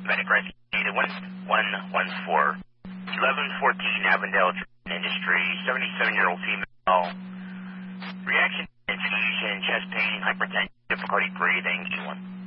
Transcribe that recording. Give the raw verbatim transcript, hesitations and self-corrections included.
Medic rescue data one one one four. eleven fourteen Avondale Industry, seventy-seven-year-old female. Reaction, infusion, chest pain, hypertension, difficulty breathing, G one.